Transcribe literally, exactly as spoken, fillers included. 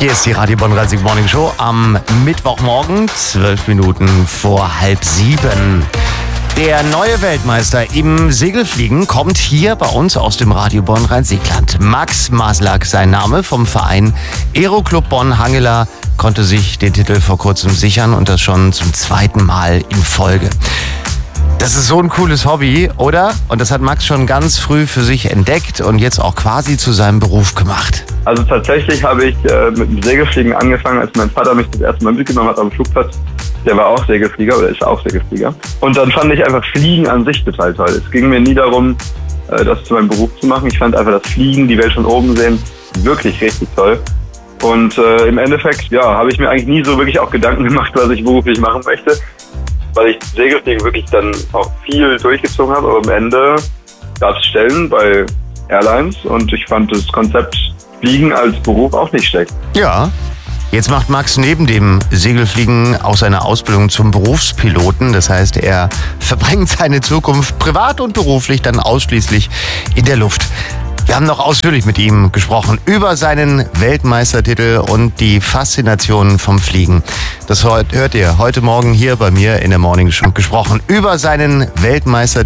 Hier ist die Radio Bonn-Rhein-Sieg Morning Show am Mittwochmorgen, zwölf Minuten vor halb sieben. Der neue Weltmeister im Segelfliegen kommt hier bei uns aus dem Radio Bonn-Rhein-Sieg-Land. Max Maslak, sein Name, vom Verein Aeroclub Bonn-Hangela, konnte sich den Titel vor kurzem sichern und das schon zum zweiten Mal in Folge. Das ist so ein cooles Hobby, oder? Und das hat Max schon ganz früh für sich entdeckt und jetzt auch quasi zu seinem Beruf gemacht. Also tatsächlich habe ich äh, mit dem Segelfliegen angefangen, als mein Vater mich das erste Mal mitgenommen hat am Flugplatz. Der war auch Segelflieger oder ist auch Segelflieger. Und dann fand ich einfach Fliegen an sich total toll. Es ging mir nie darum, äh, das zu meinem Beruf zu machen. Ich fand einfach das Fliegen, die Welt von oben sehen, wirklich richtig toll. Und äh, im Endeffekt, ja, habe ich mir eigentlich nie so wirklich auch Gedanken gemacht, was ich beruflich machen möchte. Weil ich Segelfliegen wirklich dann auch viel durchgezogen habe. Aber am Ende gab es Stellen bei Airlines und ich fand das Konzept Fliegen als Beruf auch nicht schlecht. Ja, jetzt macht Max neben dem Segelfliegen auch seine Ausbildung zum Berufspiloten. Das heißt, er verbringt seine Zukunft privat und beruflich dann ausschließlich in der Luft. Wir haben noch ausführlich mit ihm gesprochen über seinen Weltmeistertitel und die Faszination vom Fliegen. Das hört ihr heute Morgen hier bei mir in der Morning Show. Gesprochen über seinen Weltmeistertitel.